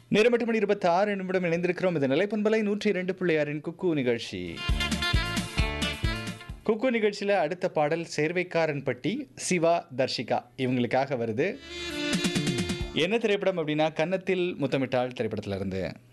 நேரம் 8 மணி 26 நிமிடம் இணைந்திருக்கிறோம். இது நிலைப்பண்பலை 102.6 குக்கு நிகழ்ச்சி. குக்கு நிகழ்ச்சியில் அடுத்த பாடல் சேர்வைக்காரன்பட்டி சிவா தர்ஷிகா இவங்களுக்காக வருது. என்ன திரைப்படம் அப்படின்னா கன்னத்தில் முத்தமிட்டாள் திரைப்படத்துல இருந்து.